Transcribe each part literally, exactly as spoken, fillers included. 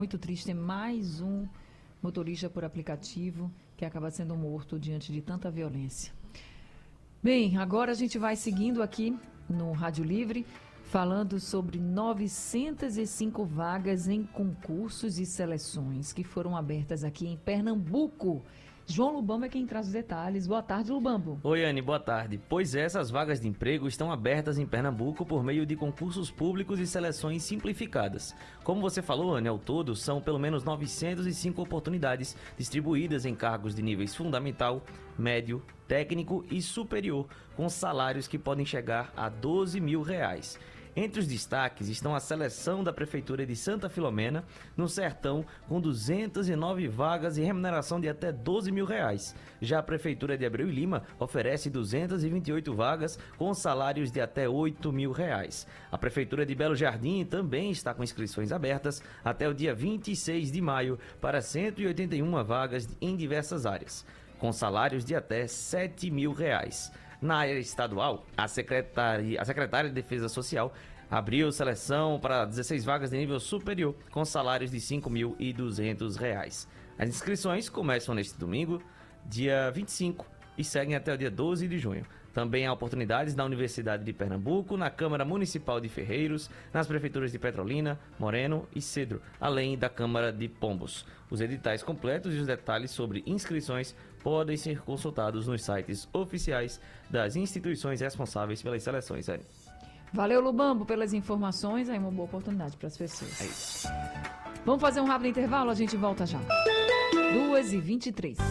Muito triste, é mais um motorista por aplicativo que acaba sendo morto diante de tanta violência. Bem, agora a gente vai seguindo aqui no Rádio Livre, falando sobre novecentas e cinco vagas em concursos e seleções que foram abertas aqui em Pernambuco. João Lubambo é quem traz os detalhes. Boa tarde, Lubambo. Oi, Anne, boa tarde. Pois é, essas vagas de emprego estão abertas em Pernambuco por meio de concursos públicos e seleções simplificadas. Como você falou, Anne, ao todo são pelo menos novecentas e cinco oportunidades distribuídas em cargos de níveis fundamental, médio, técnico e superior, com salários que podem chegar a doze mil reais. Entre os destaques estão a seleção da Prefeitura de Santa Filomena, no Sertão, com duzentas e nove vagas e remuneração de até doze mil reais. Já a Prefeitura de Abreu e Lima oferece duzentas e vinte e oito vagas, com salários de até oito mil reais. A Prefeitura de Belo Jardim também está com inscrições abertas até o dia vinte e seis de maio para cento e oitenta e uma vagas em diversas áreas, com salários de até sete mil reais. Na área estadual, a secretária, a secretária de Defesa Social abriu seleção para dezesseis vagas de nível superior, com salários de cinco mil e duzentos reais. As inscrições começam neste domingo, dia vinte e cinco, e seguem até o dia doze de junho. Também há oportunidades na Universidade de Pernambuco, na Câmara Municipal de Ferreiros, nas prefeituras de Petrolina, Moreno e Cedro, além da Câmara de Pombos. Os editais completos e os detalhes sobre inscrições podem ser consultados nos sites oficiais das instituições responsáveis pelas seleções. Anny. Valeu, Lubambo, pelas informações. Aí uma boa oportunidade para as pessoas. É isso. Vamos fazer um rápido intervalo, a gente volta já. duas e vinte e três.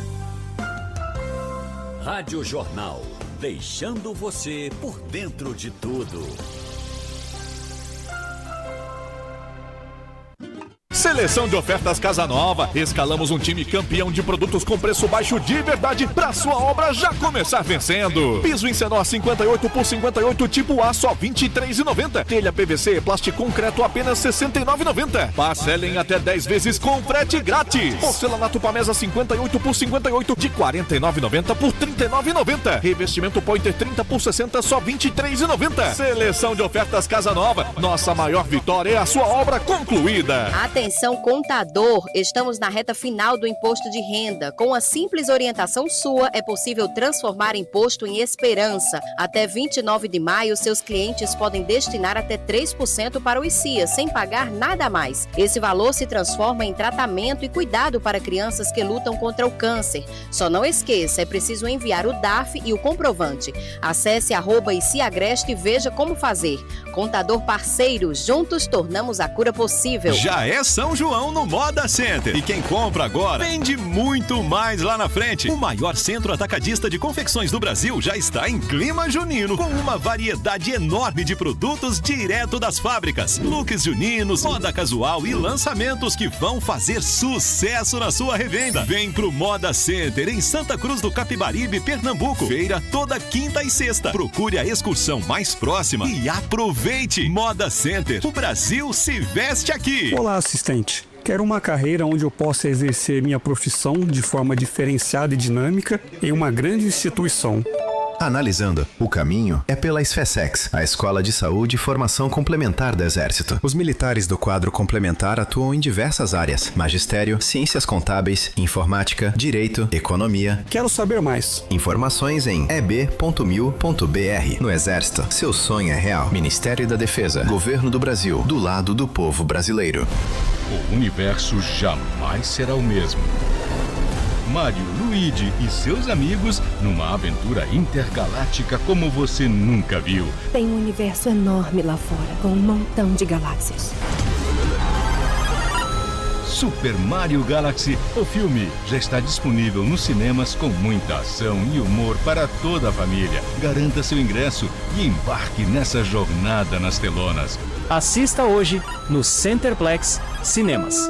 Rádio Jornal, deixando você por dentro de tudo. Seleção de ofertas Casa Nova. Escalamos um time campeão de produtos com preço baixo de verdade pra sua obra já começar vencendo. Piso em Cenó cinquenta e oito por cinquenta e oito tipo A só vinte e três reais e noventa centavos. Telha P V C plástico concreto apenas sessenta e nove reais e noventa centavos. Parcelem até dez vezes com frete grátis. Porcelanato Pamesa cinquenta e oito por cinquenta e oito de quarenta e nove reais e noventa centavos por trinta e nove reais e noventa centavos. Revestimento Pointer trinta por sessenta só vinte e três reais e noventa centavos. Seleção de ofertas Casa Nova. Nossa maior vitória é a sua obra concluída. Atenção, contador, estamos na reta final do imposto de renda. Com a simples orientação sua, é possível transformar imposto em esperança. Até vinte e nove de maio, seus clientes podem destinar até três por cento para o I C I A, sem pagar nada a mais. Esse valor se transforma em tratamento e cuidado para crianças que lutam contra o câncer. Só não esqueça, é preciso enviar o D A F e o comprovante. Acesse arroba I C I A Agreste e veja como fazer. Contador parceiro, juntos tornamos a cura possível. Já é São João no Moda Center. E quem compra agora vende muito mais lá na frente. O maior centro atacadista de confecções do Brasil já está em clima junino, com uma variedade enorme de produtos direto das fábricas. Looks juninos, moda casual e lançamentos que vão fazer sucesso na sua revenda. Vem pro Moda Center em Santa Cruz do Capibaribe, Pernambuco. Feira toda quinta e sexta. Procure a excursão mais próxima e aproveite. Moda Center. O Brasil se veste aqui. Olá, assistente. Quero uma carreira onde eu possa exercer minha profissão de forma diferenciada e dinâmica em uma grande instituição. Analisando, o caminho é pela SFESEX, a Escola de Saúde e Formação Complementar do Exército. Os militares do quadro complementar atuam em diversas áreas: magistério, ciências contábeis, informática, direito, economia. Quero saber mais. Informações em e b ponto mil ponto b r. No Exército, seu sonho é real. Ministério da Defesa, Governo do Brasil, do lado do povo brasileiro. O universo jamais será o mesmo. Mario, Luigi e seus amigos numa aventura intergaláctica como você nunca viu. Tem um universo enorme lá fora, com um montão de galáxias. Super Mario Galaxy, o filme, já está disponível nos cinemas com muita ação e humor para toda a família. Garanta seu ingresso e embarque nessa jornada nas telonas. Assista hoje no Centerplex Cinemas.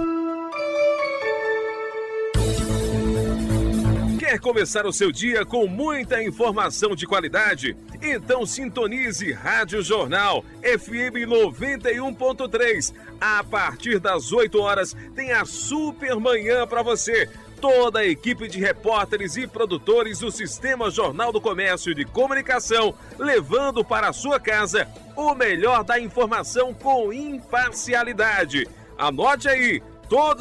Quer começar o seu dia com muita informação de qualidade? Então sintonize Rádio Jornal F M noventa e um ponto três. A partir das oito horas tem a Super Manhã para você. Toda a equipe de repórteres e produtores do Sistema Jornal do Comércio de Comunicação, levando para a sua casa o melhor da informação com imparcialidade. Anote aí, todos